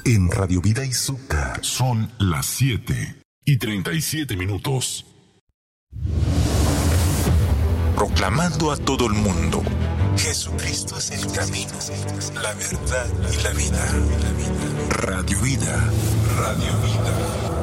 en Radio Vida Izuka. Son las 7:37. Proclamando a todo el mundo: Jesucristo es el camino, la verdad y la vida. Radio Vida, Radio Vida.